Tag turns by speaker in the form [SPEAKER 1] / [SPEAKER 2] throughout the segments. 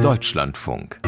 [SPEAKER 1] Deutschlandfunk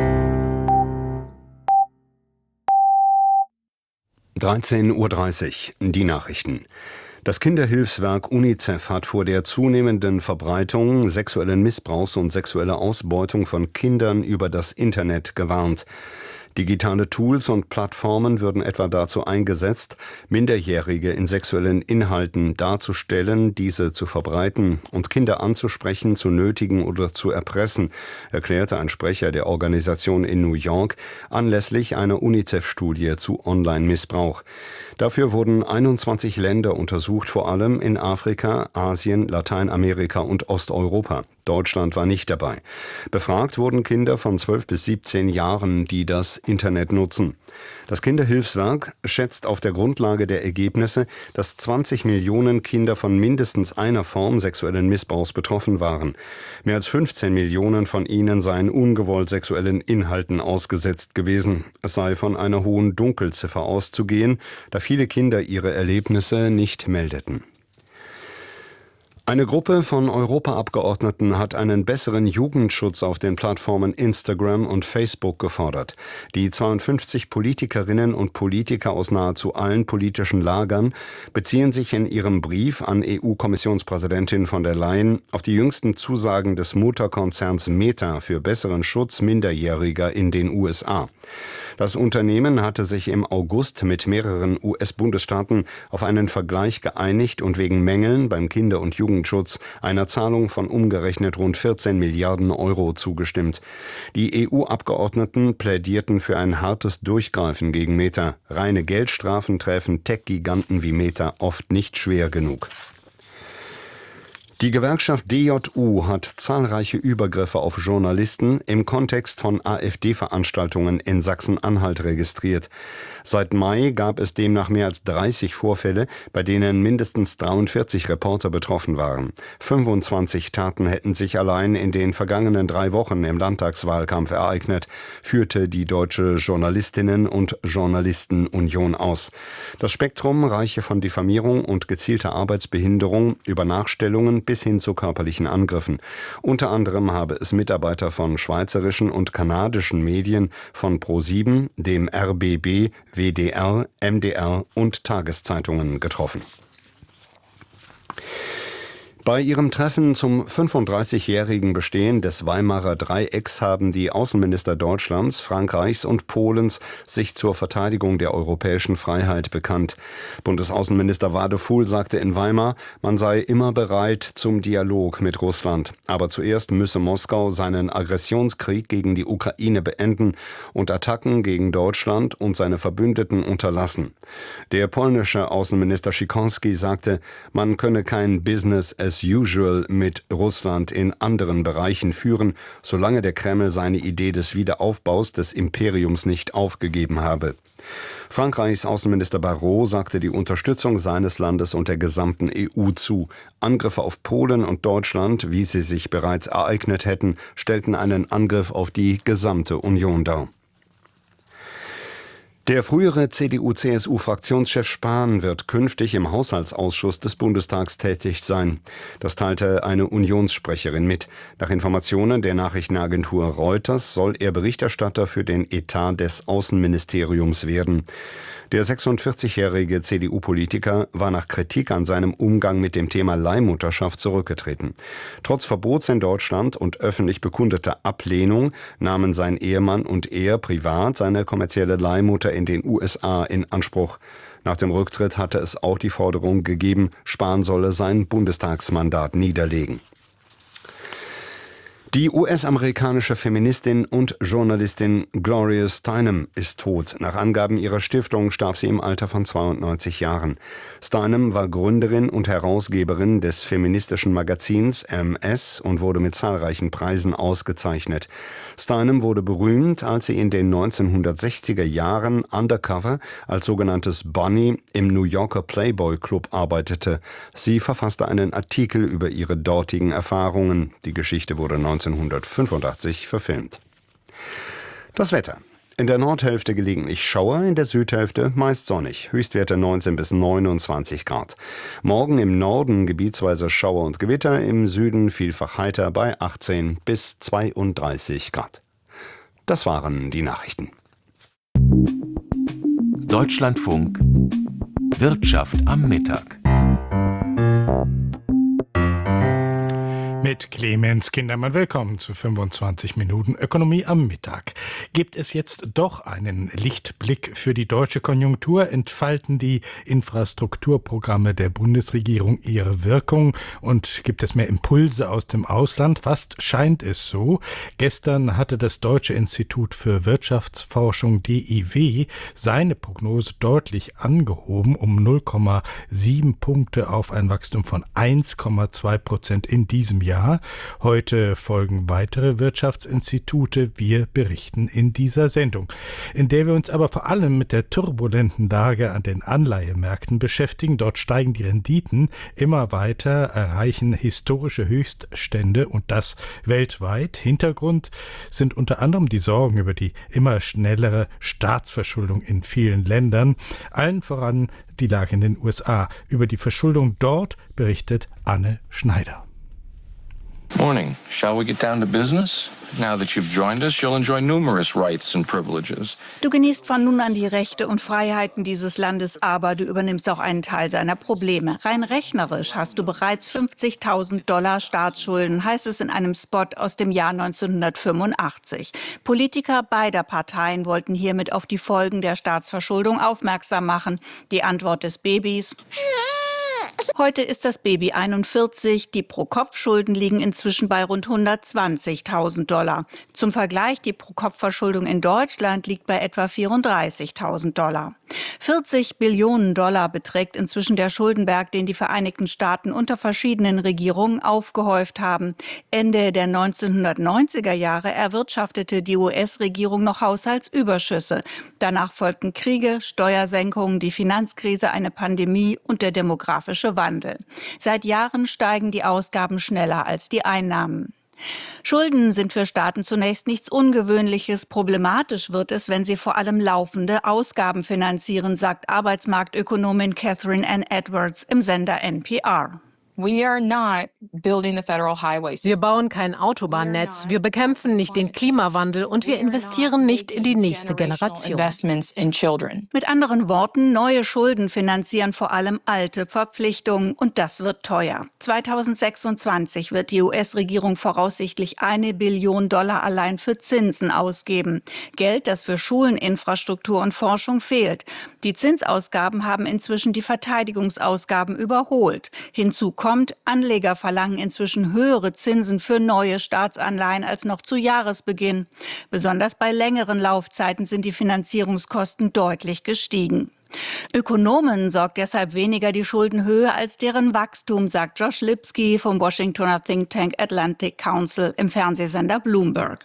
[SPEAKER 2] 13:30 Uhr, die Nachrichten. Das Kinderhilfswerk UNICEF hat vor der zunehmenden Verbreitung sexuellen Missbrauchs und sexueller Ausbeutung von Kindern über das Internet gewarnt. Digitale Tools und Plattformen würden etwa dazu eingesetzt, Minderjährige in sexuellen Inhalten darzustellen, diese zu verbreiten und Kinder anzusprechen, zu nötigen oder zu erpressen, erklärte ein Sprecher der Organisation in New York anlässlich einer UNICEF-Studie zu Online-Missbrauch. Dafür wurden 21 Länder untersucht, vor allem in Afrika, Asien, Lateinamerika und Osteuropa. Deutschland war nicht dabei. Befragt wurden Kinder von 12 bis 17 Jahren, die das Internet nutzen. Das Kinderhilfswerk schätzt auf der Grundlage der Ergebnisse, dass 20 Millionen Kinder von mindestens einer Form sexuellen Missbrauchs betroffen waren. Mehr als 15 Millionen von ihnen seien ungewollt sexuellen Inhalten ausgesetzt gewesen. Es sei von einer hohen Dunkelziffer auszugehen, da viele Kinder ihre Erlebnisse nicht meldeten. Eine Gruppe von Europaabgeordneten hat einen besseren Jugendschutz auf den Plattformen Instagram und Facebook gefordert. Die 52 Politikerinnen und Politiker aus nahezu allen politischen Lagern beziehen sich in ihrem Brief an EU-Kommissionspräsidentin von der Leyen auf die jüngsten Zusagen des Mutterkonzerns Meta für besseren Schutz Minderjähriger in den USA. Das Unternehmen hatte sich im August mit mehreren US-Bundesstaaten auf einen Vergleich geeinigt und wegen Mängeln beim Kinder- und Jugendschutz einer Zahlung von umgerechnet rund 14 Milliarden Euro zugestimmt. Die EU-Abgeordneten plädierten für ein hartes Durchgreifen gegen Meta. Reine Geldstrafen treffen Tech-Giganten wie Meta oft nicht schwer genug. Die Gewerkschaft DJU hat zahlreiche Übergriffe auf Journalisten im Kontext von AfD-Veranstaltungen in Sachsen-Anhalt registriert. Seit Mai gab es demnach mehr als 30 Vorfälle, bei denen mindestens 43 Reporter betroffen waren. 25 Taten hätten sich allein in den vergangenen 3 Wochen im Landtagswahlkampf ereignet, führte die Deutsche Journalistinnen- und Journalistenunion aus. Das Spektrum reiche von Diffamierung und gezielter Arbeitsbehinderung über Nachstellungen bis hin zu körperlichen Angriffen. Unter anderem habe es Mitarbeiter von schweizerischen und kanadischen Medien von Pro7, dem RBB, WDR, MDR und Tageszeitungen getroffen. Bei ihrem Treffen zum 35-jährigen Bestehen des Weimarer Dreiecks haben die Außenminister Deutschlands, Frankreichs und Polens sich zur Verteidigung der europäischen Freiheit bekannt. Bundesaußenminister Wadefuhl sagte in Weimar, man sei immer bereit zum Dialog mit Russland. Aber zuerst müsse Moskau seinen Aggressionskrieg gegen die Ukraine beenden und Attacken gegen Deutschland und seine Verbündeten unterlassen. Der polnische Außenminister Sikorski sagte, man könne kein Business as usual mit Russland in anderen Bereichen führen, solange der Kreml seine Idee des Wiederaufbaus des Imperiums nicht aufgegeben habe. Frankreichs Außenminister Barrot sagte die Unterstützung seines Landes und der gesamten EU zu. Angriffe auf Polen und Deutschland, wie sie sich bereits ereignet hätten, stellten einen Angriff auf die gesamte Union dar. Der frühere CDU-CSU-Fraktionschef Spahn wird künftig im Haushaltsausschuss des Bundestags tätig sein. Das teilte eine Unionssprecherin mit. Nach Informationen der Nachrichtenagentur Reuters soll er Berichterstatter für den Etat des Außenministeriums werden. Der 46-jährige CDU-Politiker war nach Kritik an seinem Umgang mit dem Thema Leihmutterschaft zurückgetreten. Trotz Verbots in Deutschland und öffentlich bekundeter Ablehnung nahmen sein Ehemann und er privat seine kommerzielle Leihmutter in den USA in Anspruch. Nach dem Rücktritt hatte es auch die Forderung gegeben, Spahn solle sein Bundestagsmandat niederlegen. Die US-amerikanische Feministin und Journalistin Gloria Steinem ist tot. Nach Angaben ihrer Stiftung starb sie im Alter von 92 Jahren. Steinem war Gründerin und Herausgeberin des feministischen Magazins MS und wurde mit zahlreichen Preisen ausgezeichnet. Steinem wurde berühmt, als sie in den 1960er Jahren undercover als sogenanntes Bunny im New Yorker Playboy Club arbeitete. Sie verfasste einen Artikel über ihre dortigen Erfahrungen. Die Geschichte wurde 1985 verfilmt. Das Wetter. In der Nordhälfte gelegentlich Schauer, in der Südhälfte meist sonnig. Höchstwerte 19 bis 29 Grad. Morgen im Norden gebietsweise Schauer und Gewitter, im Süden vielfach heiter bei 18 bis 32 Grad. Das waren die Nachrichten.
[SPEAKER 1] Deutschlandfunk Wirtschaft am Mittag.
[SPEAKER 3] Mit Clemens Kindermann willkommen zu 25 Minuten Ökonomie am Mittag. Gibt es jetzt doch einen Lichtblick für die deutsche Konjunktur? Entfalten die Infrastrukturprogramme der Bundesregierung ihre Wirkung? Und gibt es mehr Impulse aus dem Ausland? Fast scheint es so. Gestern hatte das Deutsche Institut für Wirtschaftsforschung DIW seine Prognose deutlich angehoben um 0,7 Punkte auf ein Wachstum von 1,2% in diesem Jahr. Heute folgen weitere Wirtschaftsinstitute. Wir berichten in dieser Sendung, in der wir uns aber vor allem mit der turbulenten Lage an den Anleihemärkten beschäftigen. Dort steigen die Renditen immer weiter, erreichen historische Höchststände und das weltweit. Hintergrund sind unter anderem die Sorgen über die immer schnellere Staatsverschuldung in vielen Ländern, allen voran die Lage in den USA. Über die Verschuldung dort berichtet Anne Schneider.
[SPEAKER 4] Morning. Shall we get down to business? Now that you've joined us, you'll enjoy numerous rights and privileges.
[SPEAKER 5] Du genießt von nun an die Rechte und Freiheiten dieses Landes, aber du übernimmst auch einen Teil seiner Probleme. Rein rechnerisch hast du bereits $50.000 Staatsschulden, heißt es in einem Spot aus dem Jahr 1985. Politiker beider Parteien wollten hiermit auf die Folgen der Staatsverschuldung aufmerksam machen. Die Antwort des Babys: Heute ist das Baby 41, die Pro-Kopf-Schulden liegen inzwischen bei rund $120.000. Zum Vergleich, die Pro-Kopf-Verschuldung in Deutschland liegt bei etwa $34.000. 40 Billionen Dollar beträgt inzwischen der Schuldenberg, den die Vereinigten Staaten unter verschiedenen Regierungen aufgehäuft haben. Ende der 1990er Jahre erwirtschaftete die US-Regierung noch Haushaltsüberschüsse. Danach folgten Kriege, Steuersenkungen, die Finanzkrise, eine Pandemie und der demografische Wandel. Seit Jahren steigen die Ausgaben schneller als die Einnahmen. Schulden sind für Staaten zunächst nichts Ungewöhnliches. Problematisch wird es, wenn sie vor allem laufende Ausgaben finanzieren, sagt Arbeitsmarktökonomin Catherine Ann Edwards im Sender NPR.
[SPEAKER 6] Wir bauen kein Autobahnnetz, wir bekämpfen nicht den Klimawandel und wir investieren nicht in die nächste Generation.
[SPEAKER 5] Mit anderen Worten, neue Schulden finanzieren vor allem alte Verpflichtungen und das wird teuer. 2026 wird die US-Regierung voraussichtlich $1 Billion allein für Zinsen ausgeben. Geld, das für Schulen, Infrastruktur und Forschung fehlt. Die Zinsausgaben haben inzwischen die Verteidigungsausgaben überholt. Hinzu kommt, Anleger verlangen inzwischen höhere Zinsen für neue Staatsanleihen als noch zu Jahresbeginn. Besonders bei längeren Laufzeiten sind die Finanzierungskosten deutlich gestiegen. Ökonomen sorgt deshalb weniger die Schuldenhöhe als deren Wachstum, sagt Josh Lipsky vom Washingtoner Think Tank Atlantic Council im Fernsehsender Bloomberg.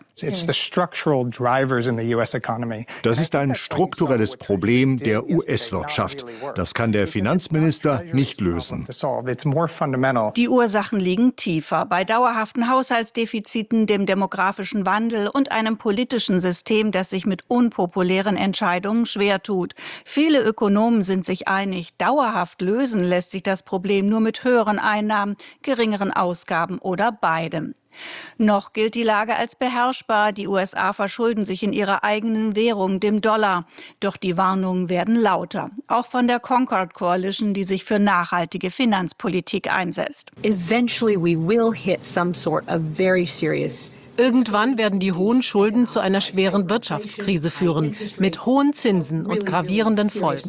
[SPEAKER 7] Das ist ein strukturelles Problem der US-Wirtschaft. Das kann der Finanzminister nicht lösen.
[SPEAKER 5] Die Ursachen liegen tiefer. Bei dauerhaften Haushaltsdefiziten, dem demografischen Wandel und einem politischen System, das sich mit unpopulären Entscheidungen schwer tut. Viele Ökonomen sind sich einig, dauerhaft lösen lässt sich das Problem nur mit höheren Einnahmen, geringeren Ausgaben oder beidem. Noch gilt die Lage als beherrschbar. Die USA verschulden sich in ihrer eigenen Währung, dem Dollar. Doch die Warnungen werden lauter. Auch von der Concord Coalition, die sich für nachhaltige Finanzpolitik einsetzt.
[SPEAKER 6] Eventually we will hit some sort of very serious Irgendwann werden die hohen Schulden zu einer schweren Wirtschaftskrise führen, mit hohen Zinsen und gravierenden Folgen.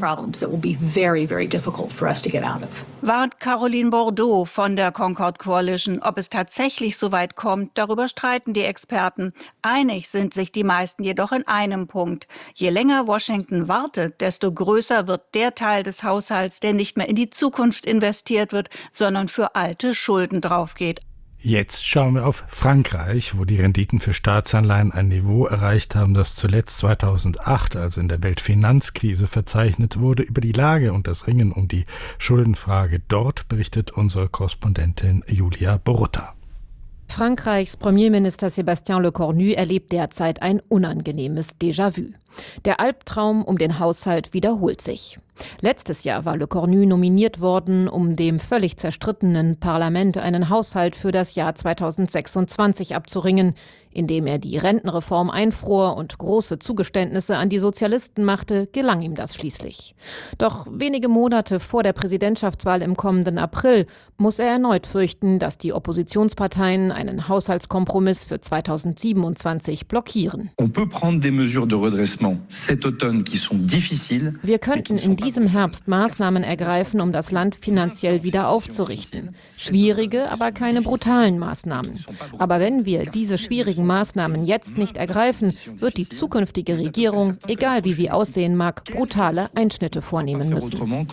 [SPEAKER 5] Warnt Caroline Bordeaux von der Concord Coalition. Ob es tatsächlich so weit kommt, darüber streiten die Experten. Einig sind sich die meisten jedoch in einem Punkt. Je länger Washington wartet, desto größer wird der Teil des Haushalts, der nicht mehr in die Zukunft investiert wird, sondern für alte Schulden draufgeht.
[SPEAKER 3] Jetzt schauen wir auf Frankreich, wo die Renditen für Staatsanleihen ein Niveau erreicht haben, das zuletzt 2008, also in der Weltfinanzkrise, verzeichnet wurde. Über die Lage und das Ringen um die Schuldenfrage dort berichtet unsere Korrespondentin Julia Borutta.
[SPEAKER 6] Frankreichs Premierminister Sébastien Lecornu erlebt derzeit ein unangenehmes Déjà-vu. Der Albtraum um den Haushalt wiederholt sich. Letztes Jahr war Lecornu nominiert worden, um dem völlig zerstrittenen Parlament einen Haushalt für das Jahr 2026 abzuringen, indem er die Rentenreform einfror und große Zugeständnisse an die Sozialisten machte, gelang ihm das schließlich. Doch wenige Monate vor der Präsidentschaftswahl im kommenden April muss er erneut fürchten, dass die Oppositionsparteien einen Haushaltskompromiss für 2027 blockieren. Wir könnten in diesem Herbst Maßnahmen ergreifen, um das Land finanziell wieder aufzurichten. Schwierige, aber keine brutalen Maßnahmen. Aber wenn wir diese schwierigen Maßnahmen jetzt nicht ergreifen, wird die zukünftige Regierung, egal wie sie aussehen mag, brutale Einschnitte vornehmen müssen.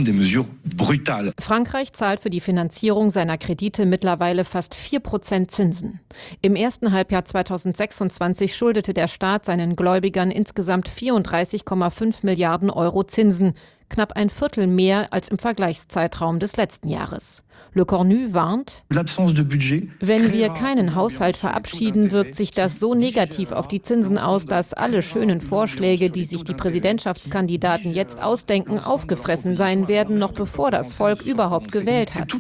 [SPEAKER 6] Frankreich zahlt für die Finanzierung seiner Kredite mittlerweile fast 4% Zinsen. Im ersten Halbjahr 2026 schuldete der Staat seinen Gläubigern insgesamt 34,5 Milliarden Euro Zinsen, knapp ein Viertel mehr als im Vergleichszeitraum des letzten Jahres. Lecornu warnt, wenn wir keinen Haushalt verabschieden, wirkt sich das so negativ auf die Zinsen aus, dass alle schönen Vorschläge, die sich die Präsidentschaftskandidaten jetzt ausdenken, aufgefressen sein werden, noch bevor das Volk überhaupt gewählt hat.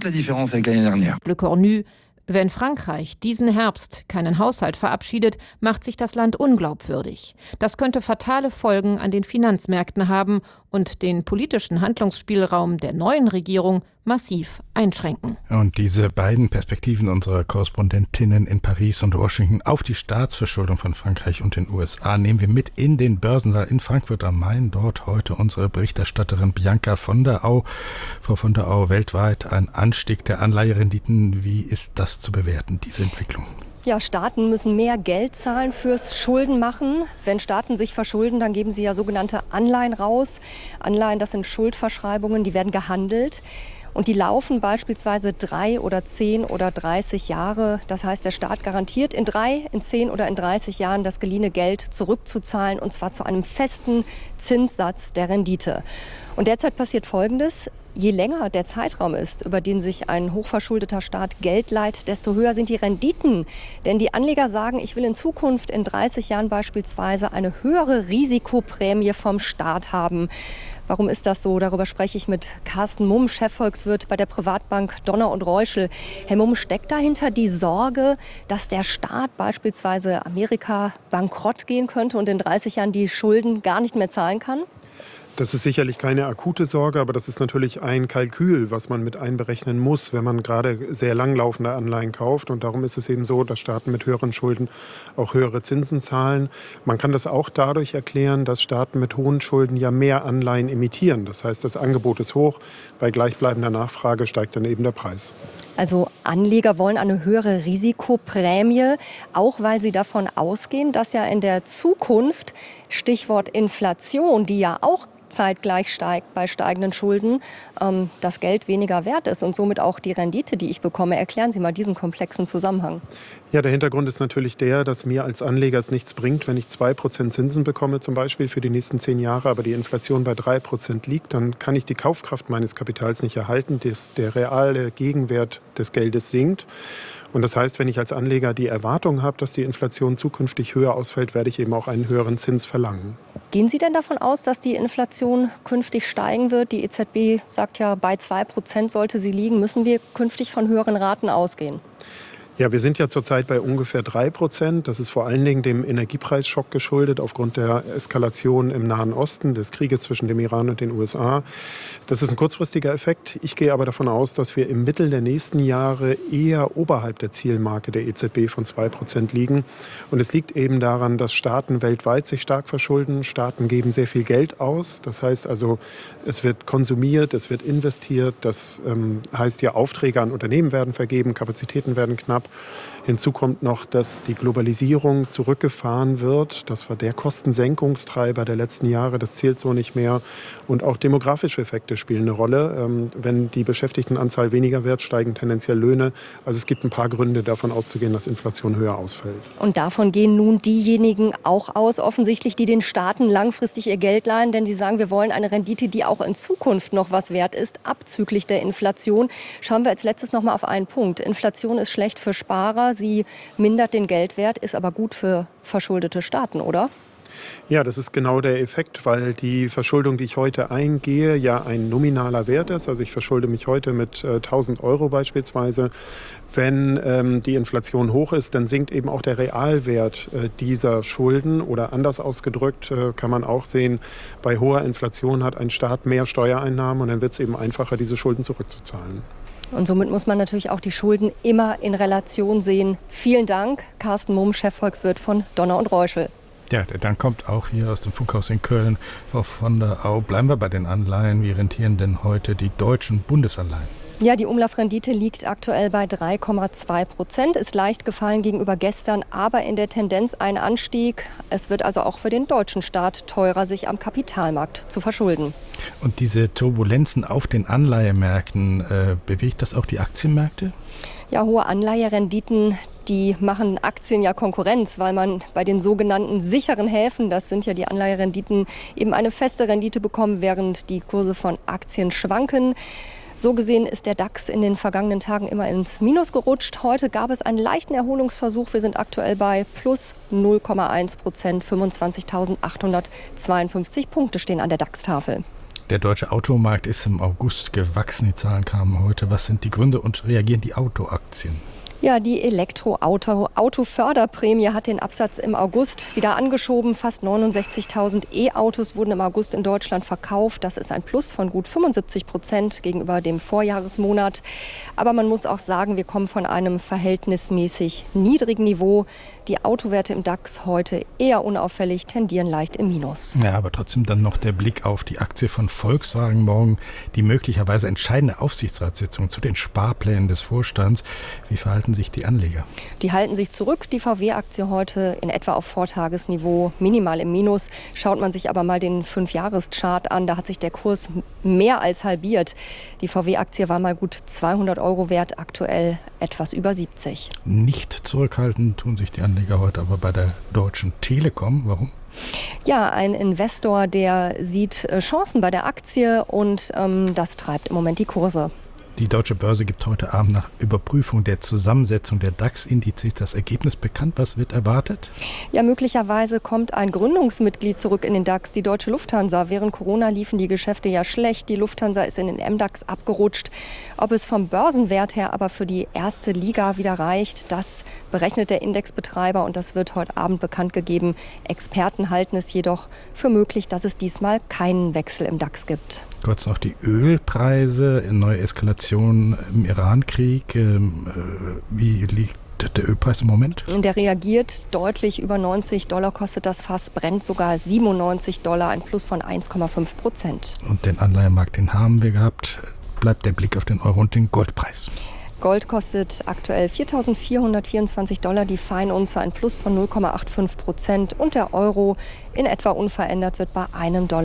[SPEAKER 6] Lecornu: Wenn Frankreich diesen Herbst keinen Haushalt verabschiedet, macht sich das Land unglaubwürdig. Das könnte fatale Folgen an den Finanzmärkten haben und den politischen Handlungsspielraum der neuen Regierung massiv einschränken.
[SPEAKER 3] Und diese beiden Perspektiven unserer Korrespondentinnen in Paris und Washington auf die Staatsverschuldung von Frankreich und den USA nehmen wir mit in den Börsensaal in Frankfurt am Main. Dort heute unsere Berichterstatterin Bianca von der Au. Frau von der Au, weltweit ein Anstieg der Anleiherenditen. Wie ist das zu bewerten, diese Entwicklung?
[SPEAKER 8] Ja, Staaten müssen mehr Geld zahlen fürs Schuldenmachen. Wenn Staaten sich verschulden, dann geben sie ja sogenannte Anleihen raus. Anleihen, das sind Schuldverschreibungen, die werden gehandelt. Und die laufen beispielsweise 3 oder 10 oder 30 Jahre. Das heißt, der Staat garantiert in 3, in 10 oder in 30 Jahren das geliehene Geld zurückzuzahlen, und zwar zu einem festen Zinssatz der Rendite. Und derzeit passiert Folgendes: Je länger der Zeitraum ist, über den sich ein hochverschuldeter Staat Geld leiht, desto höher sind die Renditen. Denn die Anleger sagen, ich will in Zukunft in 30 Jahren beispielsweise eine höhere Risikoprämie vom Staat haben. Warum ist das so? Darüber spreche ich mit Carsten Mumm, Chefvolkswirt bei der Privatbank Donner und Reuschel. Herr Mumm, steckt dahinter die Sorge, dass der Staat beispielsweise Amerika bankrott gehen könnte und in 30 Jahren die Schulden gar nicht mehr zahlen kann?
[SPEAKER 9] Das ist sicherlich keine akute Sorge, aber das ist natürlich ein Kalkül, was man mit einberechnen muss, wenn man gerade sehr langlaufende Anleihen kauft. Und darum ist es eben so, dass Staaten mit höheren Schulden auch höhere Zinsen zahlen. Man kann das auch dadurch erklären, dass Staaten mit hohen Schulden ja mehr Anleihen emittieren. Das heißt, das Angebot ist hoch, bei gleichbleibender Nachfrage steigt dann eben der Preis.
[SPEAKER 8] Also Anleger wollen eine höhere Risikoprämie, auch weil sie davon ausgehen, dass ja in der Zukunft, Stichwort Inflation, die ja auch zeitgleich steigt bei steigenden Schulden, das Geld weniger wert ist und somit auch die Rendite, die ich bekomme. Erklären Sie mal diesen komplexen Zusammenhang.
[SPEAKER 9] Ja, der Hintergrund ist natürlich der, dass mir als Anleger es nichts bringt, wenn ich 2% Zinsen bekomme, zum Beispiel für die nächsten 10 Jahre, aber die Inflation bei 3% liegt, dann kann ich die Kaufkraft meines Kapitals nicht erhalten. Der reale Gegenwert des Geldes sinkt. Und das heißt, wenn ich als Anleger die Erwartung habe, dass die Inflation zukünftig höher ausfällt, werde ich eben auch einen höheren Zins verlangen.
[SPEAKER 8] Gehen Sie denn davon aus, dass die Inflation künftig steigen wird? Die EZB sagt ja, bei 2% sollte sie liegen. Müssen wir künftig von höheren Raten ausgehen?
[SPEAKER 9] Ja, wir sind ja zurzeit bei ungefähr 3%. Das ist vor allen Dingen dem Energiepreisschock geschuldet aufgrund der Eskalation im Nahen Osten, des Krieges zwischen dem Iran und den USA. Das ist ein kurzfristiger Effekt. Ich gehe aber davon aus, dass wir im Mittel der nächsten Jahre eher oberhalb der Zielmarke der EZB von 2% liegen. Und es liegt eben daran, dass Staaten weltweit sich stark verschulden. Staaten geben sehr viel Geld aus. Das heißt also, es wird konsumiert, es wird investiert. Das heißt ja, Aufträge an Unternehmen werden vergeben, Kapazitäten werden knapp. Hinzu kommt noch, dass die Globalisierung zurückgefahren wird. Das war der Kostensenkungstreiber der letzten Jahre. Das zählt so nicht mehr. Und auch demografische Effekte spielen eine Rolle. Wenn die Beschäftigtenanzahl weniger wird, steigen tendenziell Löhne. Also es gibt ein paar Gründe, davon auszugehen, dass Inflation höher ausfällt.
[SPEAKER 8] Und davon gehen nun diejenigen auch aus, offensichtlich, die den Staaten langfristig ihr Geld leihen. Denn sie sagen, wir wollen eine Rendite, die auch in Zukunft noch was wert ist, abzüglich der Inflation. Schauen wir als letztes noch mal auf einen Punkt. Inflation ist schlecht für für Sparer, sie mindert den Geldwert, ist aber gut für verschuldete Staaten, oder?
[SPEAKER 9] Ja, das ist genau der Effekt, weil die Verschuldung, die ich heute eingehe, ja ein nominaler Wert ist. Also ich verschulde mich heute mit 1.000 Euro beispielsweise. Wenn die Inflation hoch ist, dann sinkt eben auch der Realwert dieser Schulden. Oder anders ausgedrückt kann man auch sehen, bei hoher Inflation hat ein Staat mehr Steuereinnahmen und dann wird es eben einfacher, diese Schulden zurückzuzahlen.
[SPEAKER 8] Und somit muss man natürlich auch die Schulden immer in Relation sehen. Vielen Dank, Carsten Mumm, Chefvolkswirt von Donner und Reuschel.
[SPEAKER 3] Ja, der Dank kommt auch hier aus dem Funkhaus in Köln. Frau von der Au, bleiben wir bei den Anleihen. Wie rentieren denn heute die deutschen Bundesanleihen?
[SPEAKER 8] Ja, die Umlaufrendite liegt aktuell bei 3,2%, ist leicht gefallen gegenüber gestern, aber in der Tendenz ein Anstieg. Es wird also auch für den deutschen Staat teurer, sich am Kapitalmarkt zu verschulden.
[SPEAKER 3] Und diese Turbulenzen auf den Anleihemärkten, bewegt das auch die Aktienmärkte?
[SPEAKER 8] Ja, hohe Anleiherenditen, die machen Aktien ja Konkurrenz, weil man bei den sogenannten sicheren Häfen, das sind ja die Anleiherenditen, eben eine feste Rendite bekommt, während die Kurse von Aktien schwanken. So gesehen ist der DAX in den vergangenen Tagen immer ins Minus gerutscht. Heute gab es einen leichten Erholungsversuch. Wir sind aktuell bei plus 0,1%. 25.852 Punkte stehen an der DAX-Tafel.
[SPEAKER 3] Der deutsche Automarkt ist im August gewachsen. Die Zahlen kamen heute. Was sind die Gründe und reagieren die Autoaktien?
[SPEAKER 8] Ja, die Autoförderprämie hat den Absatz im August wieder angeschoben. Fast 69.000 E-Autos wurden im August in Deutschland verkauft. Das ist ein Plus von gut 75% gegenüber dem Vorjahresmonat. Aber man muss auch sagen, wir kommen von einem verhältnismäßig niedrigen Niveau. Die Autowerte im DAX heute eher unauffällig, tendieren leicht im Minus.
[SPEAKER 3] Ja, aber trotzdem dann noch der Blick auf die Aktie von Volkswagen morgen. Die möglicherweise entscheidende Aufsichtsratssitzung zu den Sparplänen des Vorstands. Wie verhalten sich die Anleger?
[SPEAKER 8] Die halten sich zurück. Die VW-Aktie heute in etwa auf Vortagesniveau, minimal im Minus. Schaut man sich aber mal den 5-Jahres-Chart an, da hat sich der Kurs mehr als halbiert. Die VW-Aktie war mal gut 200 Euro wert, aktuell etwas über 70.
[SPEAKER 3] Nicht zurückhaltend tun sich die Anleger heute aber bei der Deutschen Telekom. Warum?
[SPEAKER 8] Ja, ein Investor, der sieht Chancen bei der Aktie und das treibt im Moment die Kurse.
[SPEAKER 3] Die Deutsche Börse gibt heute Abend nach Überprüfung der Zusammensetzung der DAX-Indizes das Ergebnis bekannt. Was wird erwartet?
[SPEAKER 8] Ja, möglicherweise kommt ein Gründungsmitglied zurück in den DAX, die Deutsche Lufthansa. Während Corona liefen die Geschäfte ja schlecht. Die Lufthansa ist in den MDAX abgerutscht. Ob es vom Börsenwert her aber für die erste Liga wieder reicht, das berechnet der Indexbetreiber und das wird heute Abend bekannt gegeben. Experten halten es jedoch für möglich, dass es diesmal keinen Wechsel im DAX gibt.
[SPEAKER 3] Kurz noch die Ölpreise, neue Eskalation im Iran-Krieg. Wie liegt der Ölpreis im Moment?
[SPEAKER 8] Der reagiert deutlich, über $90 kostet das Fass, Brent sogar $97, ein Plus von 1,5%.
[SPEAKER 3] Und den Anleihenmarkt, den haben wir gehabt. Bleibt der Blick auf den Euro und den Goldpreis.
[SPEAKER 8] Gold kostet aktuell $4.424, die Feinunze ein Plus von 0,85% und der Euro in etwa unverändert wird bei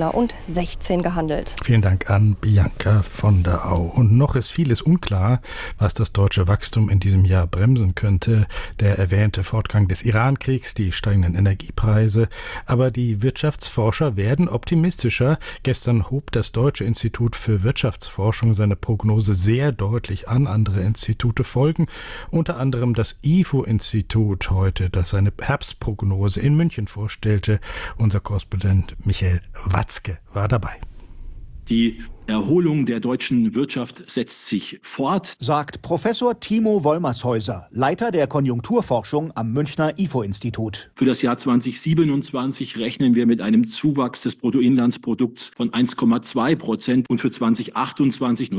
[SPEAKER 8] $1,16 gehandelt.
[SPEAKER 3] Vielen Dank an Bianca von der Au. Und noch ist vieles unklar, was das deutsche Wachstum in diesem Jahr bremsen könnte. Der erwähnte Fortgang des Iran-Kriegs, die steigenden Energiepreise. Aber die Wirtschaftsforscher werden optimistischer. Gestern hob das Deutsche Institut für Wirtschaftsforschung seine Prognose sehr deutlich an. Andere Institute folgen, unter anderem das IFO-Institut heute, das seine Herbstprognose in München vorstellte. Unser Korrespondent Michael Watzke war dabei.
[SPEAKER 10] Die Erholung der deutschen Wirtschaft setzt sich fort,
[SPEAKER 11] sagt Professor Timo Wollmershäuser, Leiter der Konjunkturforschung am Münchner IFO-Institut.
[SPEAKER 10] Für das Jahr 2027 rechnen wir mit einem Zuwachs des Bruttoinlandsprodukts von 1,2% und für 2028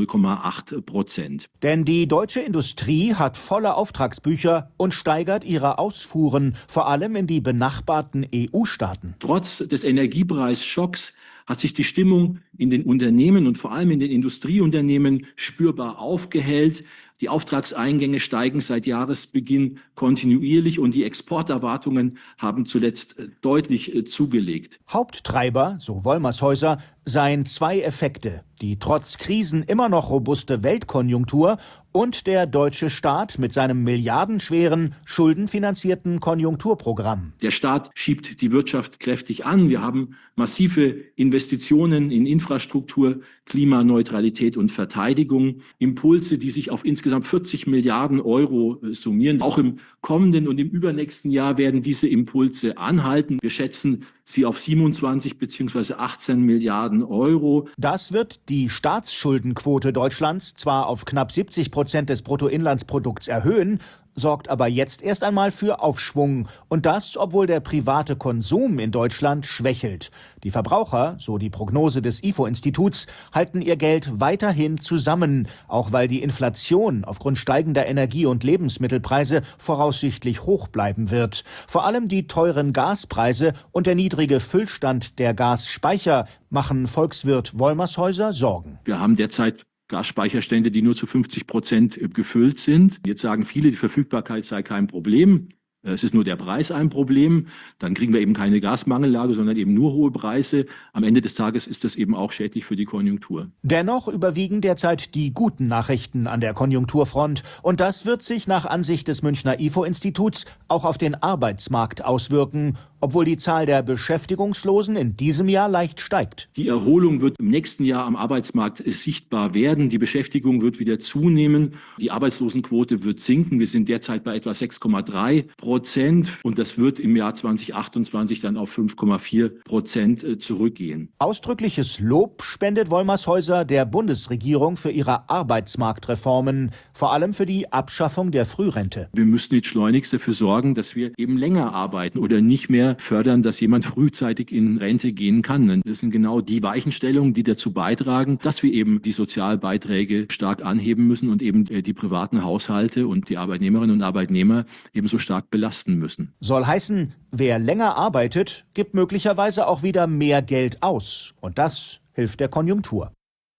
[SPEAKER 10] 0,8%.
[SPEAKER 11] Denn die deutsche Industrie hat volle Auftragsbücher und steigert ihre Ausfuhren, vor allem in die benachbarten EU-Staaten.
[SPEAKER 10] Trotz des Energiepreisschocks hat sich die Stimmung in den Unternehmen und vor allem in den Industrieunternehmen spürbar aufgehellt. Die Auftragseingänge steigen seit Jahresbeginn kontinuierlich und die Exporterwartungen haben zuletzt deutlich zugelegt.
[SPEAKER 11] Haupttreiber, so Wollmershäuser, seien zwei Effekte: die trotz Krisen immer noch robuste Weltkonjunktur und der deutsche Staat mit seinem milliardenschweren, schuldenfinanzierten Konjunkturprogramm.
[SPEAKER 10] Der Staat schiebt die Wirtschaft kräftig an. Wir haben massive Investitionen in Infrastruktur, Klimaneutralität und Verteidigung. Impulse, die sich auf insgesamt 40 Milliarden Euro summieren. Auch im kommenden und im übernächsten Jahr werden diese Impulse anhalten. Wir schätzen sie auf 27 bzw. 18 Milliarden Euro.
[SPEAKER 11] Das wird die Staatsschuldenquote Deutschlands zwar auf knapp 70% des Bruttoinlandsprodukts erhöhen, sorgt aber jetzt erst einmal für Aufschwung. Und das, obwohl der private Konsum in Deutschland schwächelt. Die Verbraucher, so die Prognose des IFO-Instituts, halten ihr Geld weiterhin zusammen, auch weil die Inflation aufgrund steigender Energie- und Lebensmittelpreise voraussichtlich hoch bleiben wird. Vor allem die teuren Gaspreise und der niedrige Füllstand der Gasspeicher machen Volkswirt Wolmershäuser Sorgen.
[SPEAKER 10] Wir haben derzeit Gasspeicherstände, die nur zu 50% gefüllt sind. Jetzt sagen viele, die Verfügbarkeit sei kein Problem. Es ist nur der Preis ein Problem. Dann kriegen wir eben keine Gasmangellage, sondern eben nur hohe Preise. Am Ende des Tages ist das eben auch schädlich für die Konjunktur.
[SPEAKER 11] Dennoch überwiegen derzeit die guten Nachrichten an der Konjunkturfront. Und das wird sich nach Ansicht des Münchner IFO-Instituts auch auf den Arbeitsmarkt auswirken, obwohl die Zahl der Beschäftigungslosen in diesem Jahr leicht steigt.
[SPEAKER 10] Die Erholung wird im nächsten Jahr am Arbeitsmarkt sichtbar werden. Die Beschäftigung wird wieder zunehmen. Die Arbeitslosenquote wird sinken. Wir sind derzeit bei etwa 6,3%. Und das wird im Jahr 2028 dann auf 5,4% zurückgehen.
[SPEAKER 11] Ausdrückliches Lob spendet Wolmershäuser der Bundesregierung für ihre Arbeitsmarktreformen, vor allem für die Abschaffung der Frührente.
[SPEAKER 10] Wir müssen jetzt schleunigst dafür sorgen, dass wir eben länger arbeiten oder nicht mehr fördern, dass jemand frühzeitig in Rente gehen kann. Das sind genau die Weichenstellungen, die dazu beitragen, dass wir eben die Sozialbeiträge stark anheben müssen und eben die privaten Haushalte und die Arbeitnehmerinnen und Arbeitnehmer ebenso stark belasten müssen.
[SPEAKER 11] Soll heißen, wer länger arbeitet, gibt möglicherweise auch wieder mehr Geld aus. Und das hilft der Konjunktur.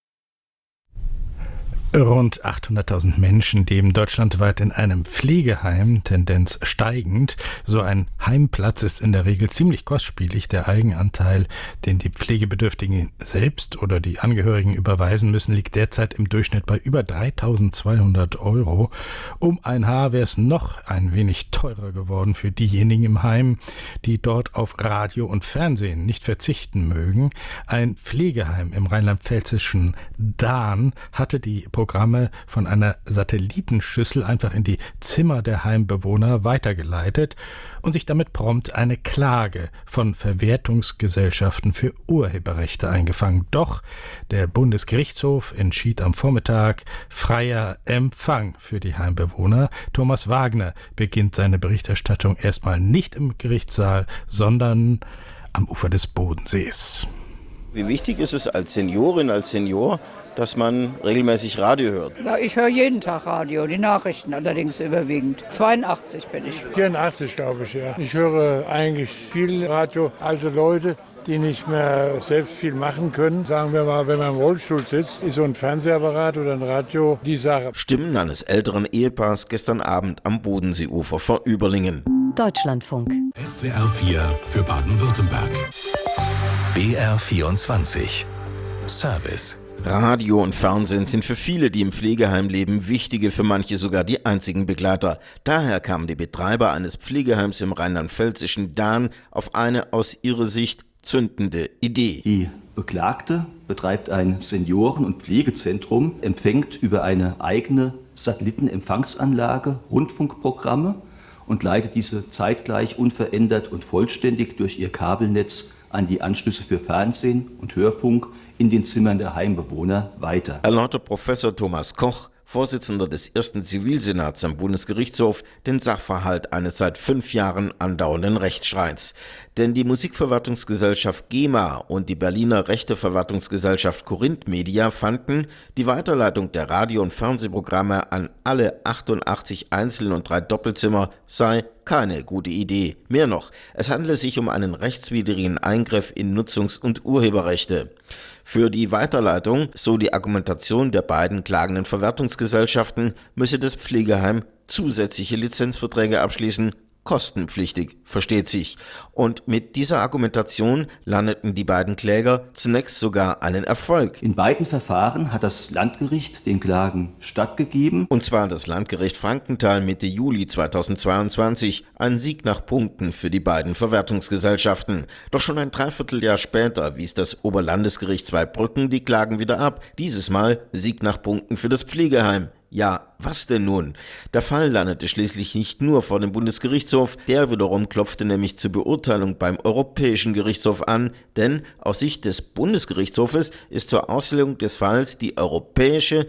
[SPEAKER 3] Rund 800.000 Menschen leben deutschlandweit in einem Pflegeheim, Tendenz steigend. So ein Heimplatz ist in der Regel ziemlich kostspielig. Der Eigenanteil, den die Pflegebedürftigen selbst oder die Angehörigen überweisen müssen, liegt derzeit im Durchschnitt bei über 3.200 €. Um ein Haar wäre es noch ein wenig teurer geworden für diejenigen im Heim, die dort auf Radio und Fernsehen nicht verzichten mögen. Ein Pflegeheim im rheinland-pfälzischen Dahn hatte die Programme von einer Satellitenschüssel einfach in die Zimmer der Heimbewohner weitergeleitet und sich damit prompt eine Klage von Verwertungsgesellschaften für Urheberrechte eingefangen. Doch der Bundesgerichtshof entschied am Vormittag freier Empfang für die Heimbewohner. Thomas Wagner beginnt seine Berichterstattung erstmal nicht im Gerichtssaal, sondern am Ufer des Bodensees.
[SPEAKER 12] Wie wichtig ist es als Seniorin, als Senior, dass man regelmäßig Radio hört?
[SPEAKER 13] Ja, ich höre jeden Tag Radio, die Nachrichten allerdings überwiegend. 82 bin ich.
[SPEAKER 14] 84 glaube ich, ja. Ich höre eigentlich viel Radio, alte Leute, die nicht mehr selbst viel machen können. Sagen wir mal, wenn man im Rollstuhl sitzt, ist so ein Fernsehapparat oder ein Radio die Sache.
[SPEAKER 12] Stimmen eines älteren Ehepaars gestern Abend am Bodenseeufer vor Überlingen.
[SPEAKER 15] Deutschlandfunk.
[SPEAKER 1] SWR 4 für Baden-Württemberg. BR 24. Service.
[SPEAKER 12] Radio und Fernsehen sind für viele, die im Pflegeheim leben, wichtige, für manche sogar die einzigen Begleiter. Daher kamen die Betreiber eines Pflegeheims im rheinland-pfälzischen Dahn auf eine aus ihrer Sicht zündende Idee.
[SPEAKER 16] Die Beklagte betreibt ein Senioren- und Pflegezentrum, empfängt über eine eigene Satellitenempfangsanlage Rundfunkprogramme und leitet diese zeitgleich unverändert und vollständig durch ihr Kabelnetz an die Anschlüsse für Fernsehen und Hörfunk in den Zimmern der Heimbewohner weiter.
[SPEAKER 12] Erläutert Professor Thomas Koch, Vorsitzender des ersten Zivilsenats am Bundesgerichtshof, den Sachverhalt eines seit 5 Jahren andauernden Rechtsstreits. Denn die Musikverwertungsgesellschaft GEMA und die Berliner Rechteverwertungsgesellschaft Corinth Media fanden, die Weiterleitung der Radio- und Fernsehprogramme an alle 88 Einzel- und 3 Doppelzimmer sei keine gute Idee. Mehr noch, es handele sich um einen rechtswidrigen Eingriff in Nutzungs- und Urheberrechte. Für die Weiterleitung, so die Argumentation der beiden klagenden Verwertungsgesellschaften, müsse das Pflegeheim zusätzliche Lizenzverträge abschließen, kostenpflichtig, versteht sich. Und mit dieser Argumentation landeten die beiden Kläger zunächst sogar einen Erfolg.
[SPEAKER 16] In beiden Verfahren hat das Landgericht den Klagen stattgegeben.
[SPEAKER 12] Und zwar das Landgericht Frankenthal Mitte Juli 2022. Ein Sieg nach Punkten für die beiden Verwertungsgesellschaften. Doch schon ein Dreivierteljahr später wies das Oberlandesgericht Zweibrücken die Klagen wieder ab. Dieses Mal Sieg nach Punkten für das Pflegeheim. Ja, was denn nun? Der Fall landete schließlich nicht nur vor dem Bundesgerichtshof, der wiederum klopfte nämlich zur Beurteilung beim Europäischen Gerichtshof an, denn aus Sicht des Bundesgerichtshofes ist zur Auslegung des Falls die Europäische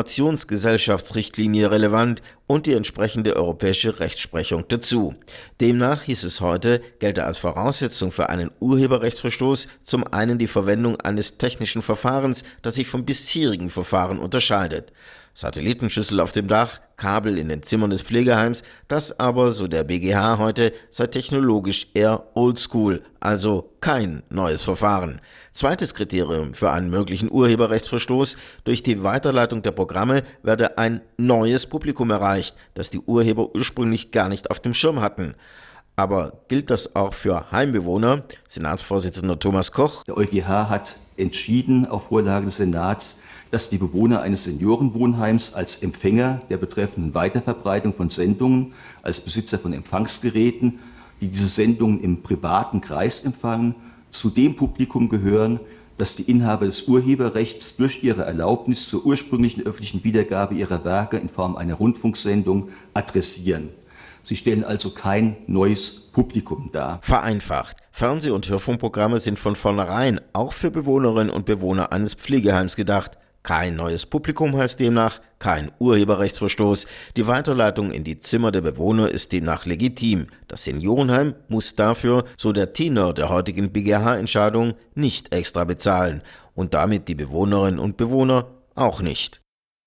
[SPEAKER 12] Informationsgesellschaftsrichtlinie relevant und die entsprechende europäische Rechtsprechung dazu. Demnach, hieß es heute, gelte als Voraussetzung für einen Urheberrechtsverstoß zum einen die Verwendung eines technischen Verfahrens, das sich vom bisherigen Verfahren unterscheidet. Satellitenschüssel auf dem Dach, Kabel in den Zimmern des Pflegeheims, das aber, so der BGH heute, sei technologisch eher oldschool, also kein neues Verfahren. Zweites Kriterium für einen möglichen Urheberrechtsverstoß: durch die Weiterleitung der Programme werde ein neues Publikum erreicht, das die Urheber ursprünglich gar nicht auf dem Schirm hatten. Aber gilt das auch für Heimbewohner? Senatsvorsitzender Thomas Koch.
[SPEAKER 16] Der EuGH hat entschieden auf Vorlage des Senats, dass die Bewohner eines Seniorenwohnheims als Empfänger der betreffenden Weiterverbreitung von Sendungen, als Besitzer von Empfangsgeräten, die diese Sendungen im privaten Kreis empfangen, zu dem Publikum gehören, das die Inhaber des Urheberrechts durch ihre Erlaubnis zur ursprünglichen öffentlichen Wiedergabe ihrer Werke in Form einer Rundfunksendung adressieren. Sie stellen also kein neues Publikum dar.
[SPEAKER 12] Vereinfacht: Fernseh- und Hörfunkprogramme sind von vornherein auch für Bewohnerinnen und Bewohner eines Pflegeheims gedacht. Kein neues Publikum heißt demnach kein Urheberrechtsverstoß. Die Weiterleitung in die Zimmer der Bewohner ist demnach legitim. Das Seniorenheim muss dafür, so der Tenor der heutigen BGH-Entscheidung, nicht extra bezahlen. Und damit die Bewohnerinnen und Bewohner auch nicht.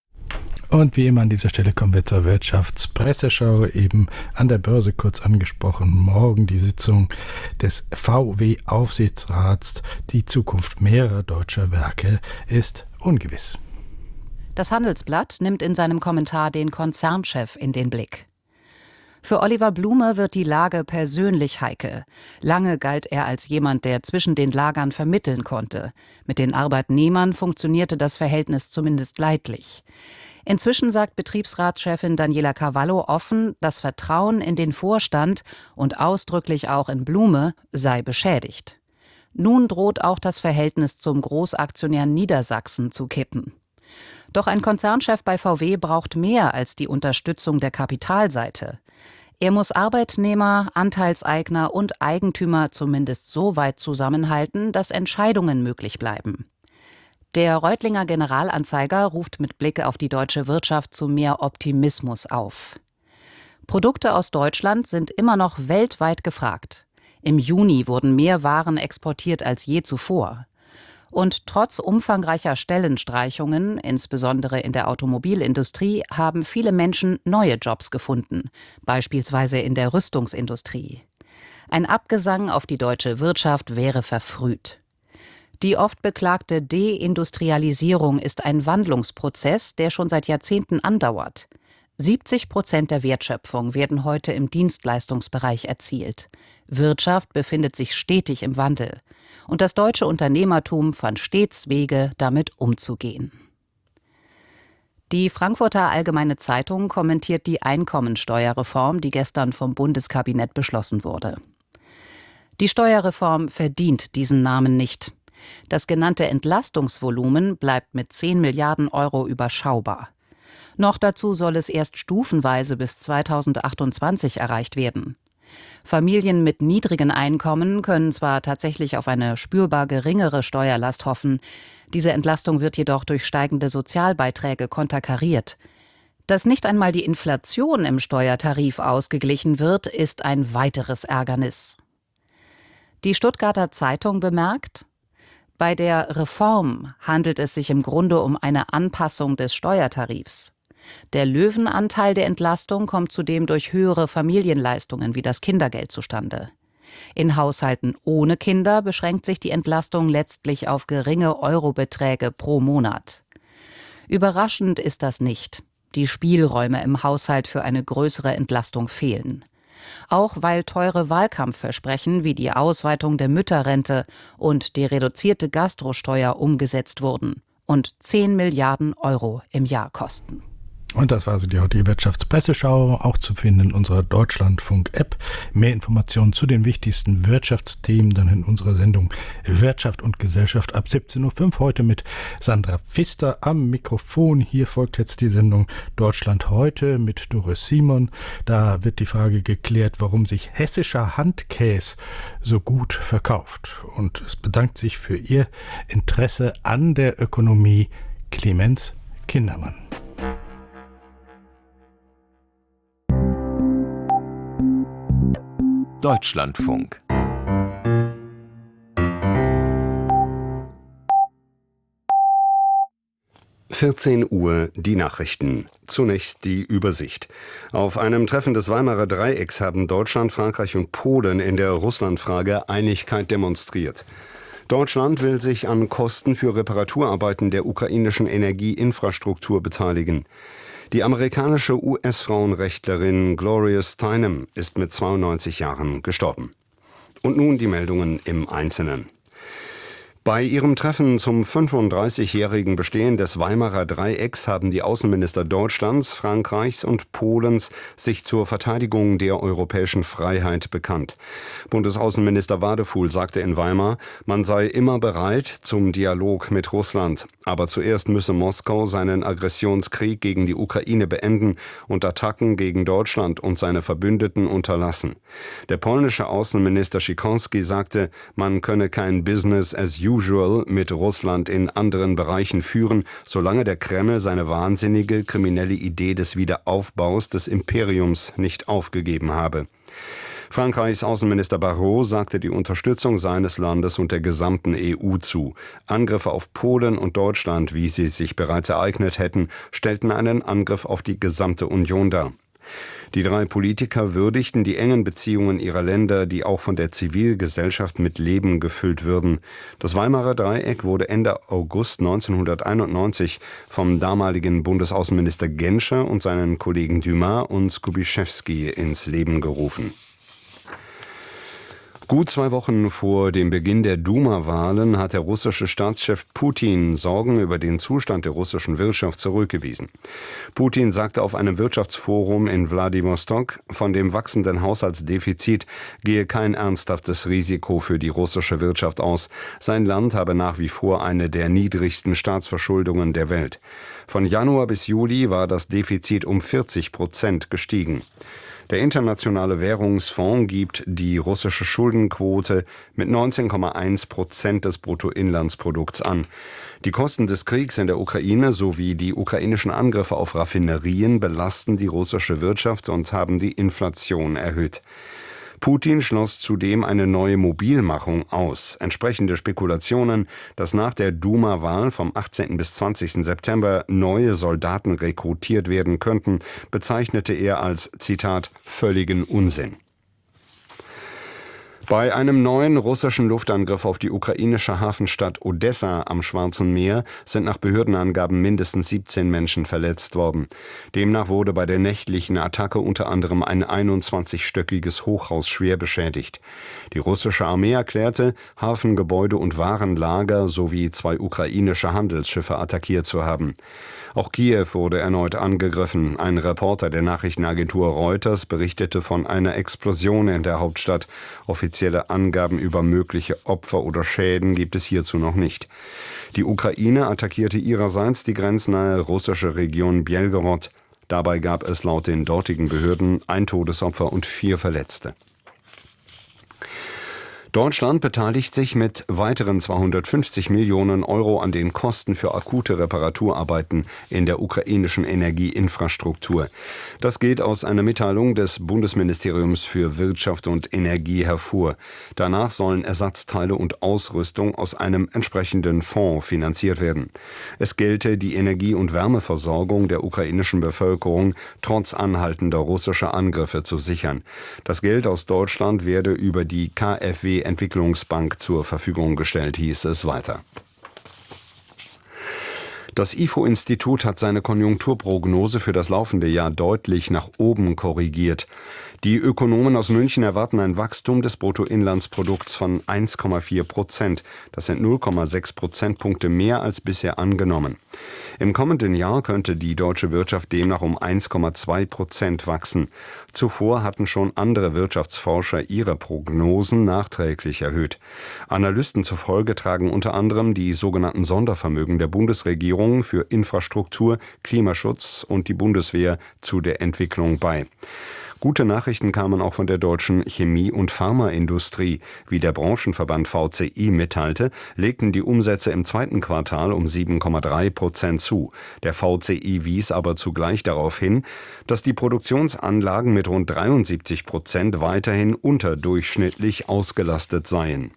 [SPEAKER 3] Und wie immer an dieser Stelle kommen wir zur Wirtschaftspresseschau, eben an der Börse kurz angesprochen. Morgen die Sitzung des VW-Aufsichtsrats. Die Zukunft mehrerer deutscher Werke ist ungewiss.
[SPEAKER 15] Das Handelsblatt nimmt in seinem Kommentar den Konzernchef in den Blick. Für Oliver Blume wird die Lage persönlich heikel. Lange galt er als jemand, der zwischen den Lagern vermitteln konnte. Mit den Arbeitnehmern funktionierte das Verhältnis zumindest leidlich. Inzwischen sagt Betriebsratschefin Daniela Cavallo offen, das Vertrauen in den Vorstand und ausdrücklich auch in Blume sei beschädigt. Nun droht auch das Verhältnis zum Großaktionär Niedersachsen zu kippen. Doch ein Konzernchef bei VW braucht mehr als die Unterstützung der Kapitalseite. Er muss Arbeitnehmer, Anteilseigner und Eigentümer zumindest so weit zusammenhalten, dass Entscheidungen möglich bleiben. Der Reutlinger Generalanzeiger ruft mit Blick auf die deutsche Wirtschaft zu mehr Optimismus auf. Produkte aus Deutschland sind immer noch weltweit gefragt. Im Juni wurden mehr Waren exportiert als je zuvor. Und trotz umfangreicher Stellenstreichungen, insbesondere in der Automobilindustrie, haben viele Menschen neue Jobs gefunden, beispielsweise in der Rüstungsindustrie. Ein Abgesang auf die deutsche Wirtschaft wäre verfrüht. Die oft beklagte Deindustrialisierung ist ein Wandlungsprozess, der schon seit Jahrzehnten andauert. 70% der Wertschöpfung werden heute im Dienstleistungsbereich erzielt. Wirtschaft befindet sich stetig im Wandel. Und das deutsche Unternehmertum fand stets Wege, damit umzugehen. Die Frankfurter Allgemeine Zeitung kommentiert die Einkommensteuerreform, die gestern vom Bundeskabinett beschlossen wurde. Die Steuerreform verdient diesen Namen nicht. Das genannte Entlastungsvolumen bleibt mit 10 Milliarden Euro überschaubar. Noch dazu soll es erst stufenweise bis 2028 erreicht werden. Familien mit niedrigen Einkommen können zwar tatsächlich auf eine spürbar geringere Steuerlast hoffen, diese Entlastung wird jedoch durch steigende Sozialbeiträge konterkariert. Dass nicht einmal die Inflation im Steuertarif ausgeglichen wird, ist ein weiteres Ärgernis. Die Stuttgarter Zeitung bemerkt: Bei der Reform handelt es sich im Grunde um eine Anpassung des Steuertarifs. Der Löwenanteil der Entlastung kommt zudem durch höhere Familienleistungen wie das Kindergeld zustande. In Haushalten ohne Kinder beschränkt sich die Entlastung letztlich auf geringe Eurobeträge pro Monat. Überraschend ist das nicht. Die Spielräume im Haushalt für eine größere Entlastung fehlen. Auch weil teure Wahlkampfversprechen wie die Ausweitung der Mütterrente und die reduzierte Gastrosteuer umgesetzt wurden und 10 Milliarden Euro im Jahr kosten.
[SPEAKER 3] Und das war also die heutige Wirtschaftspresseschau, auch zu finden in unserer Deutschlandfunk-App. Mehr Informationen zu den wichtigsten Wirtschaftsthemen dann in unserer Sendung Wirtschaft und Gesellschaft ab 17.05 Uhr heute mit Sandra Pfister am Mikrofon. Hier folgt jetzt die Sendung Deutschland heute mit Doris Simon. Da wird die Frage geklärt, warum sich hessischer Handkäse so gut verkauft. Und es bedankt sich für Ihr Interesse an der Ökonomie Clemens Kindermann.
[SPEAKER 1] Deutschlandfunk.
[SPEAKER 2] Uhr die Nachrichten. Zunächst die Übersicht. Auf einem Treffen des Weimarer Dreiecks haben Deutschland, Frankreich und Polen in der Russlandfrage Einigkeit demonstriert. Deutschland will sich an Kosten für Reparaturarbeiten der ukrainischen Energieinfrastruktur beteiligen. Die amerikanische US-Frauenrechtlerin Gloria Steinem ist mit 92 Jahren gestorben. Und nun die Meldungen im Einzelnen. Bei ihrem Treffen zum 35-jährigen Bestehen des Weimarer Dreiecks haben die Außenminister Deutschlands, Frankreichs und Polens sich zur Verteidigung der europäischen Freiheit bekannt. Bundesaußenminister Wadefuhl sagte in Weimar, man sei immer bereit zum Dialog mit Russland. Aber zuerst müsse Moskau seinen Aggressionskrieg gegen die Ukraine beenden und Attacken gegen Deutschland und seine Verbündeten unterlassen. Der polnische Außenminister Sikorski sagte, man könne kein Business as usual mit Russland in anderen Bereichen führen, solange der Kreml seine wahnsinnige kriminelle Idee des Wiederaufbaus des Imperiums nicht aufgegeben habe. Frankreichs Außenminister Barrot sagte die Unterstützung seines Landes und der gesamten EU zu. Angriffe auf Polen und Deutschland, wie sie sich bereits ereignet hätten, stellten einen Angriff auf die gesamte Union dar. Die drei Politiker würdigten die engen Beziehungen ihrer Länder, die auch von der Zivilgesellschaft mit Leben gefüllt würden. Das Weimarer Dreieck wurde Ende August 1991 vom damaligen Bundesaußenminister Genscher und seinen Kollegen Dumas und Skubiszewski ins Leben gerufen. Gut 2 Wochen vor dem Beginn der Duma-Wahlen hat der russische Staatschef Putin Sorgen über den Zustand der russischen Wirtschaft zurückgewiesen. Putin sagte auf einem Wirtschaftsforum in Wladiwostok, von dem wachsenden Haushaltsdefizit gehe kein ernsthaftes Risiko für die russische Wirtschaft aus. Sein Land habe nach wie vor eine der niedrigsten Staatsverschuldungen der Welt. Von Januar bis Juli war das Defizit um 40% gestiegen. Der Internationale Währungsfonds gibt die russische Schuldenquote mit 19,1% des Bruttoinlandsprodukts an. Die Kosten des Kriegs in der Ukraine sowie die ukrainischen Angriffe auf Raffinerien belasten die russische Wirtschaft und haben die Inflation erhöht. Putin schloss zudem eine neue Mobilmachung aus. Entsprechende Spekulationen, dass nach der Duma-Wahl vom 18. bis 20. September neue Soldaten rekrutiert werden könnten, bezeichnete er als, Zitat, völligen Unsinn. Bei einem neuen russischen Luftangriff auf die ukrainische Hafenstadt Odessa am Schwarzen Meer sind nach Behördenangaben mindestens 17 Menschen verletzt worden. Demnach wurde bei der nächtlichen Attacke unter anderem ein 21-stöckiges Hochhaus schwer beschädigt. Die russische Armee erklärte, Hafengebäude und Warenlager sowie 2 ukrainische Handelsschiffe attackiert zu haben. Auch Kiew wurde erneut angegriffen. Ein Reporter der Nachrichtenagentur Reuters berichtete von einer Explosion in der Hauptstadt. Offizielle Angaben über mögliche Opfer oder Schäden gibt es hierzu noch nicht. Die Ukraine attackierte ihrerseits die grenznahe russische Region Belgorod. Dabei gab es laut den dortigen Behörden 1 Todesopfer und 4 Verletzte. Deutschland beteiligt sich mit weiteren 250 Millionen Euro an den Kosten für akute Reparaturarbeiten in der ukrainischen Energieinfrastruktur. Das geht aus einer Mitteilung des Bundesministeriums für Wirtschaft und Energie hervor. Danach sollen Ersatzteile und Ausrüstung aus einem entsprechenden Fonds finanziert werden. Es gelte die Energie- und Wärmeversorgung der ukrainischen Bevölkerung trotz anhaltender russischer Angriffe zu sichern. Das Geld aus Deutschland werde über die KfW Entwicklungsbank zur Verfügung gestellt, hieß es weiter. Das IFO-Institut hat seine Konjunkturprognose für das laufende Jahr deutlich nach oben korrigiert. Die Ökonomen aus München erwarten ein Wachstum des Bruttoinlandsprodukts von 1,4%. Das sind 0,6 Prozentpunkte mehr als bisher angenommen. Im kommenden Jahr könnte die deutsche Wirtschaft demnach um 1,2% wachsen. Zuvor hatten schon andere Wirtschaftsforscher ihre Prognosen nachträglich erhöht. Analysten zufolge tragen unter anderem die sogenannten Sondervermögen der Bundesregierung für Infrastruktur, Klimaschutz und die Bundeswehr zu der Entwicklung bei. Gute Nachrichten kamen auch von der deutschen Chemie- und Pharmaindustrie. Wie der Branchenverband VCI mitteilte, legten die Umsätze im zweiten Quartal um 7,3% zu. Der VCI wies aber zugleich darauf hin, dass die Produktionsanlagen mit rund 73% weiterhin unterdurchschnittlich ausgelastet seien.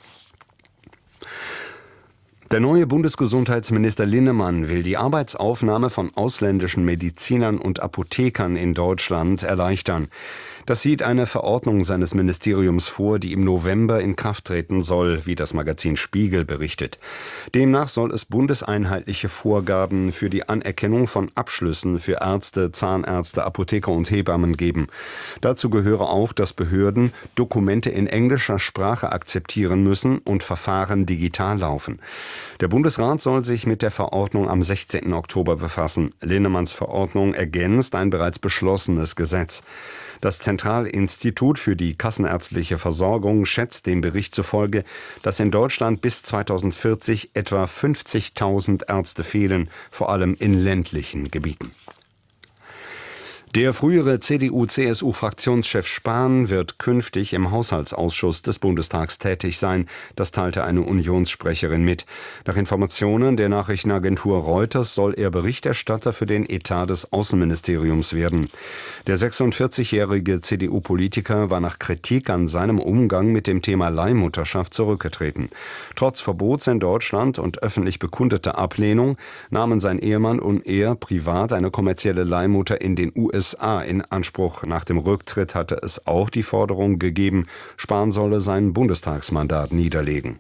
[SPEAKER 2] Der neue Bundesgesundheitsminister Linnemann will die Arbeitsaufnahme von ausländischen Medizinern und Apothekern in Deutschland erleichtern. Das sieht eine Verordnung seines Ministeriums vor, die im November in Kraft treten soll, wie das Magazin Spiegel berichtet. Demnach soll es bundeseinheitliche Vorgaben für die Anerkennung von Abschlüssen für Ärzte, Zahnärzte, Apotheker und Hebammen geben. Dazu gehöre auch, dass Behörden Dokumente in englischer Sprache akzeptieren müssen und Verfahren digital laufen. Der Bundesrat soll sich mit der Verordnung am 16. Oktober befassen. Linnemanns Verordnung ergänzt ein bereits beschlossenes Gesetz. Das Zentralinstitut für die kassenärztliche Versorgung schätzt dem Bericht zufolge, dass in Deutschland bis 2040 etwa 50.000 Ärzte fehlen, vor allem in ländlichen Gebieten. Der frühere CDU-CSU-Fraktionschef Spahn wird künftig im Haushaltsausschuss des Bundestags tätig sein. Das teilte eine Unionssprecherin mit. Nach Informationen der Nachrichtenagentur Reuters soll er Berichterstatter für den Etat des Außenministeriums werden. Der 46-jährige CDU-Politiker war nach Kritik an seinem Umgang mit dem Thema Leihmutterschaft zurückgetreten. Trotz Verbots in Deutschland und öffentlich bekundeter Ablehnung nahmen sein Ehemann und er privat eine kommerzielle Leihmutter in den USA in Anspruch. Nach dem Rücktritt hatte es auch die Forderung gegeben, Spahn solle sein Bundestagsmandat niederlegen.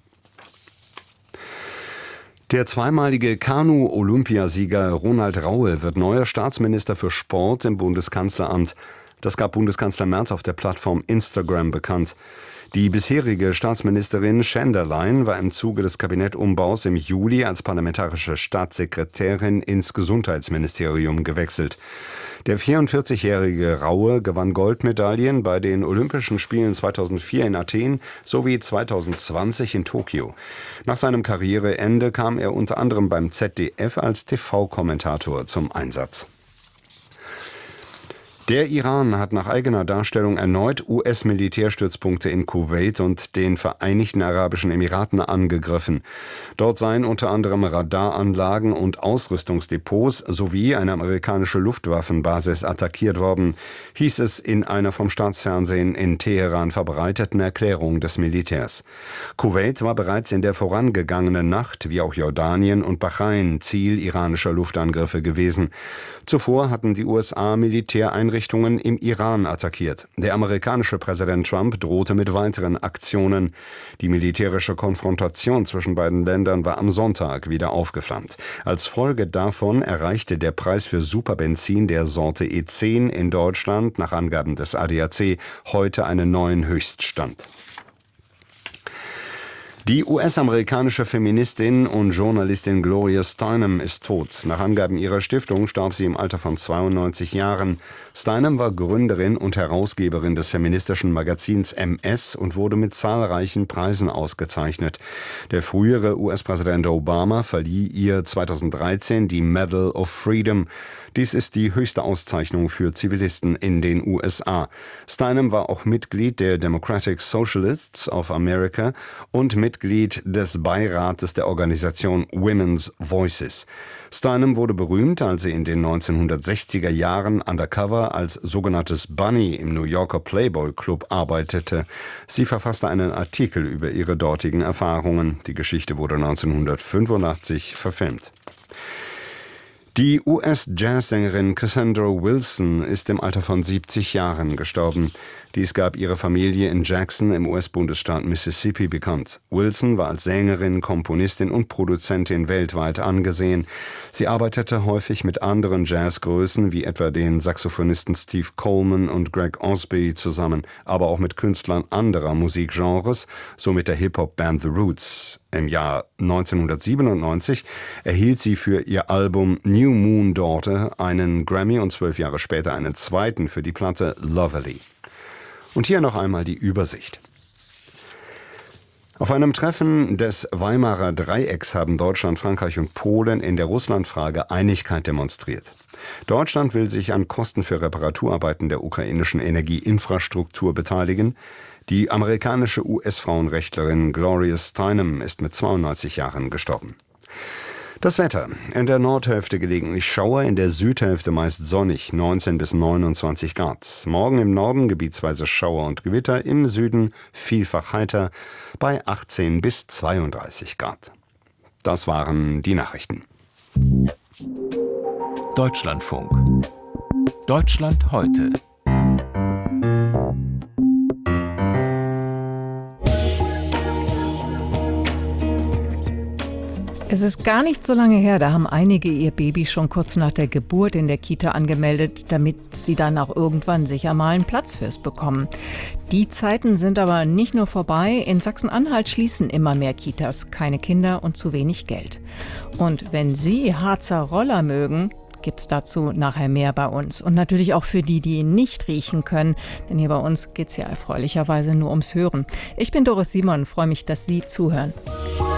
[SPEAKER 2] Der zweimalige Kanu-Olympiasieger Ronald Raue wird neuer Staatsminister für Sport im Bundeskanzleramt. Das gab Bundeskanzler Merz auf der Plattform Instagram bekannt. Die bisherige Staatsministerin Schenderlein war im Zuge des Kabinettumbaus im Juli als parlamentarische Staatssekretärin ins Gesundheitsministerium gewechselt. Der 44-jährige Raue gewann Goldmedaillen bei den Olympischen Spielen 2004 in Athen sowie 2020 in Tokio. Nach seinem Karriereende kam er unter anderem beim ZDF als TV-Kommentator zum Einsatz. Der Iran hat nach eigener Darstellung erneut US-Militärstützpunkte in Kuwait und den Vereinigten Arabischen Emiraten angegriffen. Dort seien unter anderem Radaranlagen und Ausrüstungsdepots sowie eine amerikanische Luftwaffenbasis attackiert worden, hieß es in einer vom Staatsfernsehen in Teheran verbreiteten Erklärung des Militärs. Kuwait war bereits in der vorangegangenen Nacht, wie auch Jordanien und Bahrain, Ziel iranischer Luftangriffe gewesen. Zuvor hatten die USA Militäreinrichtungen im Iran attackiert. Der amerikanische Präsident Trump drohte mit weiteren Aktionen. Die militärische Konfrontation zwischen beiden Ländern war am Sonntag wieder aufgeflammt. Als Folge davon erreichte der Preis für Superbenzin der Sorte E10 in Deutschland nach Angaben des ADAC heute einen neuen Höchststand. Die US-amerikanische Feministin und Journalistin Gloria Steinem ist tot. Nach Angaben ihrer Stiftung starb sie im Alter von 92 Jahren. Steinem war Gründerin und Herausgeberin des feministischen Magazins MS und wurde mit zahlreichen Preisen ausgezeichnet. Der frühere US-Präsident Obama verlieh ihr 2013 die Medal of Freedom. Dies ist die höchste Auszeichnung für Zivilisten in den USA. Steinem war auch Mitglied der Democratic Socialists of America und Mitglied des Beirates der Organisation Women's Voices. Steinem wurde berühmt, als sie in den 1960er Jahren undercover als sogenanntes Bunny im New Yorker Playboy Club arbeitete. Sie verfasste einen Artikel über ihre dortigen Erfahrungen. Die Geschichte wurde 1985 verfilmt. Die US-Jazzsängerin Cassandra Wilson ist im Alter von 70 Jahren gestorben. Dies gab ihre Familie in Jackson im US-Bundesstaat Mississippi bekannt. Wilson war als Sängerin, Komponistin und Produzentin weltweit angesehen. Sie arbeitete häufig mit anderen Jazzgrößen wie etwa den Saxophonisten Steve Coleman und Greg Osby zusammen, aber auch mit Künstlern anderer Musikgenres, so mit der Hip-Hop-Band The Roots. Im Jahr 1997 erhielt sie für ihr Album New Moon Daughter einen Grammy und 12 Jahre später einen zweiten für die Platte Lovely. Und hier noch einmal die Übersicht. Auf einem Treffen des Weimarer Dreiecks haben Deutschland, Frankreich und Polen in der Russlandfrage Einigkeit demonstriert. Deutschland will sich an Kosten für Reparaturarbeiten der ukrainischen Energieinfrastruktur beteiligen. Die amerikanische US-Frauenrechtlerin Gloria Steinem ist mit 92 Jahren gestorben. Das Wetter. In der Nordhälfte gelegentlich Schauer, in der Südhälfte meist sonnig, 19 bis 29 Grad. Morgen im Norden gebietsweise Schauer und Gewitter, im Süden vielfach heiter bei 18 bis 32 Grad. Das waren die Nachrichten.
[SPEAKER 1] Deutschlandfunk. Deutschland heute.
[SPEAKER 17] Es ist gar nicht so lange her, da haben einige ihr Baby schon kurz nach der Geburt in der Kita angemeldet, damit sie dann auch irgendwann sicher mal einen Platz fürs bekommen. Die Zeiten sind aber nicht nur vorbei. In Sachsen-Anhalt schließen immer mehr Kitas, keine Kinder und zu wenig Geld. Und wenn Sie Harzer Roller mögen, gibt's dazu nachher mehr bei uns. Und natürlich auch für die, die ihn nicht riechen können, denn hier bei uns geht's ja erfreulicherweise nur ums Hören. Ich bin Doris Simon, freue mich, dass Sie zuhören.